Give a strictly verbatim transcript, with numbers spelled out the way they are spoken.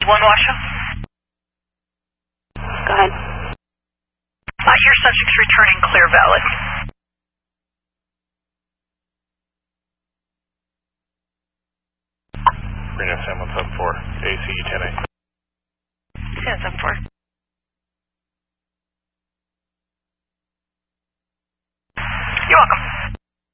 One Washoe. Go ahead. I hear subjects returning Clear Valley. Reno San one seven four, A C ten eight. ten seven four.